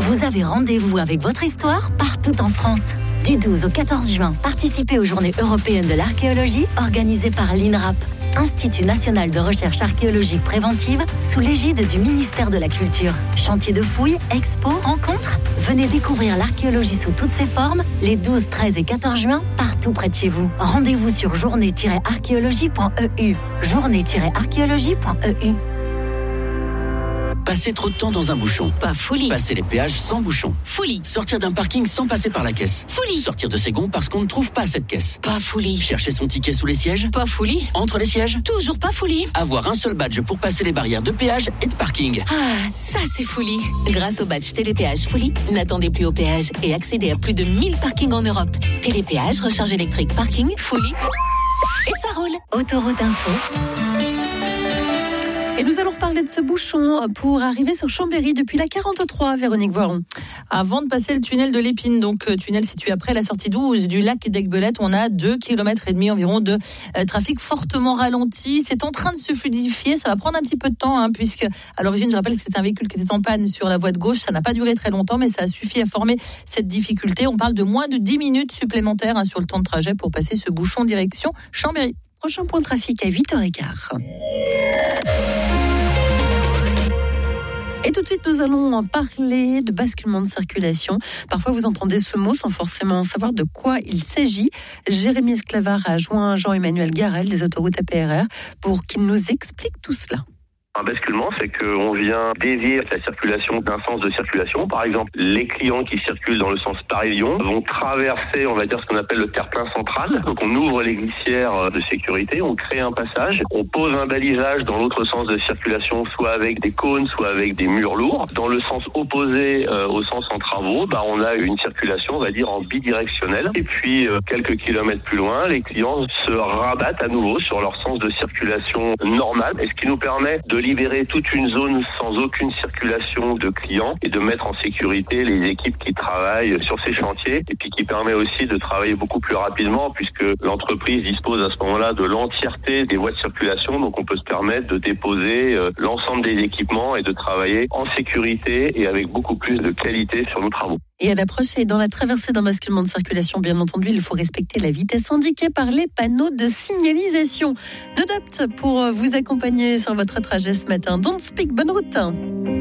Vous avez rendez-vous avec votre histoire partout en France. Du 12 au 14 juin, participez aux Journées européennes de l'archéologie organisées par l'INRAP, Institut national de recherche archéologique préventive, sous l'égide du ministère de la Culture. Chantier de fouilles, expos, rencontres. Venez découvrir l'archéologie sous toutes ses formes les 12, 13 et 14 juin, partout près de chez vous. Rendez-vous sur journée-archéologie.eu. journée-archéologie.eu. Passer trop de temps dans un bouchon. Pas folie. Passer les péages sans bouchon. Folie. Sortir d'un parking sans passer par la caisse. Folie. Sortir de ses gonds parce qu'on ne trouve pas cette caisse. Pas folie. Chercher son ticket sous les sièges. Pas folie. Entre les sièges. Toujours pas folie. Avoir un seul badge pour passer les barrières de péage et de parking. Ah, ça c'est folie. Grâce au badge Télépéage Folie, n'attendez plus au péage et accédez à plus de 1000 parkings en Europe. Télépéage, recharge électrique, parking, folie. Et ça roule. Autoroute Info. Et nous allons reparler de ce bouchon pour arriver sur Chambéry depuis la 43, Véronique Voiron. Avant de passer le tunnel de l'Épine, donc tunnel situé après la sortie 12 du lac d'Aiguebelette, on a 2,5 km environ de trafic fortement ralenti. C'est en train de se fluidifier, ça va prendre un petit peu de temps, puisque à l'origine, je rappelle que c'était un véhicule qui était en panne sur la voie de gauche. Ça n'a pas duré très longtemps, mais ça a suffi à former cette difficulté. On parle de moins de 10 minutes supplémentaires sur le temps de trajet pour passer ce bouchon direction Chambéry. Prochain point de trafic à 8h15. Et tout de suite, nous allons en parler de basculement de circulation. Parfois, vous entendez ce mot sans forcément savoir de quoi il s'agit. Jérémy Esclavard a joint Jean-Emmanuel Garel des autoroutes APRR pour qu'il nous explique tout cela. Un basculement, c'est qu'on vient dévier la circulation d'un sens de circulation. Par exemple, les clients qui circulent dans le sens Paris-Lyon vont traverser, on va dire, ce qu'on appelle le terre-plein central. Donc on ouvre les glissières de sécurité, on crée un passage, on pose un balisage dans l'autre sens de circulation, soit avec des cônes, soit avec des murs lourds. Dans le sens opposé au sens en travaux, on a une circulation, on va dire, en bidirectionnelle. Et puis, quelques kilomètres plus loin, les clients se rabattent à nouveau sur leur sens de circulation normal, et ce qui nous permet de libérer toute une zone sans aucune circulation de clients et de mettre en sécurité les équipes qui travaillent sur ces chantiers, et puis qui permet aussi de travailler beaucoup plus rapidement puisque l'entreprise dispose à ce moment-là de l'entièreté des voies de circulation, donc on peut se permettre de déposer l'ensemble des équipements et de travailler en sécurité et avec beaucoup plus de qualité sur nos travaux. Et à l'approche et dans la traversée d'un basculement de circulation, bien entendu, il faut respecter la vitesse indiquée par les panneaux de signalisation. Nodopt pour vous accompagner sur votre trajet ce matin. Don't Speak, bonne route.